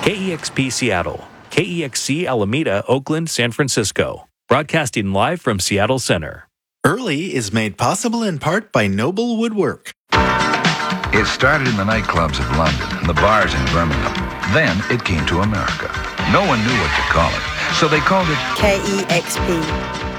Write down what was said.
KEXP Seattle, KEXC Alameda, Oakland, San Francisco. Broadcasting live from Seattle Center. Early is made possible in part by Noble Woodwork. It started in the nightclubs of London and the bars in Birmingham. Then it came to America. No one knew what to call it, so they called it KEXP.